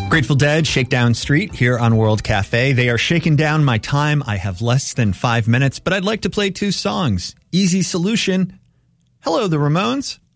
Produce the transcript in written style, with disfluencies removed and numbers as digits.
Grateful Dead, Shakedown Street here on World Cafe. They are shaking down my time. I have less than 5 minutes, but I'd like to play two songs. Easy Solution. Hello, the Ramones.